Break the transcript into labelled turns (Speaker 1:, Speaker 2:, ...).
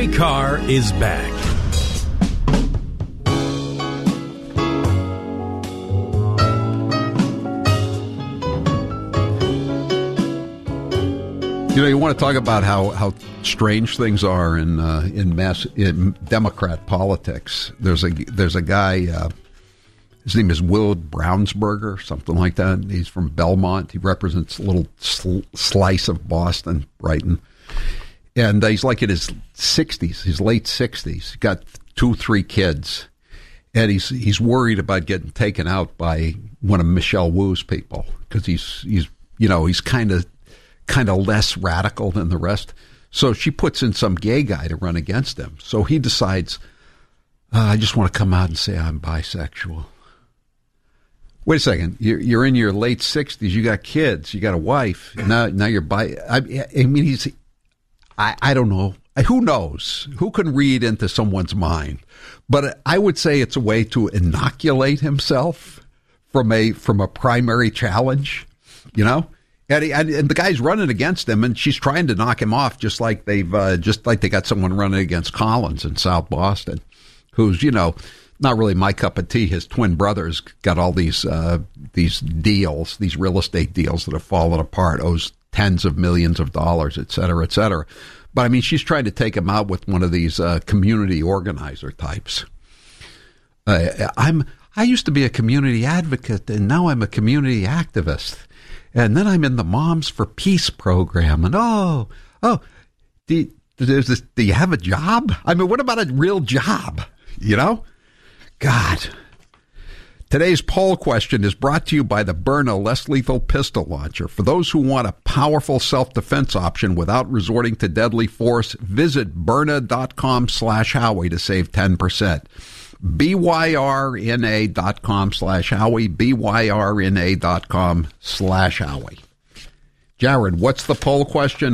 Speaker 1: Howie Carr is back.
Speaker 2: You know, you want to talk about how strange things are in Democrat politics. There's a guy. His name is Will Brownsberger, something like that. He's from Belmont. He represents a little slice of Boston, Brighton. And he's like in his 60s, his late 60s. He's got 2-3 kids. And he's worried about getting taken out by one of Michelle Wu's people because he's kind of less radical than the rest. So she puts in some gay guy to run against him. So he decides, I just want to come out and say I'm bisexual. Wait a second. You're in your late 60s. You got kids. You got a wife. Now you're bi. I mean, I don't know. Who knows? Who can read into someone's mind? But I would say it's a way to inoculate himself from a primary challenge, you know? And the guy's running against him, and she's trying to knock him off, just like they got someone running against Collins in South Boston, who's, not really my cup of tea. His twin brother's got all these deals, these real estate deals that have fallen apart, owes tens of millions of dollars, et cetera, et cetera. But I mean, she's trying to take him out with one of these community organizer types. I used to be a community advocate, and now I'm a community activist. And then I'm in the Moms for Peace program. And do you have a job? I mean, what about a real job? God. Today's poll question is brought to you by the Byrna Less Lethal Pistol Launcher. For those who want a powerful self-defense option without resorting to deadly force, visit Byrna.com/Howie to save 10%. BYRNA.com/Howie, BYRNA.com/Howie. Jared, what's the poll question?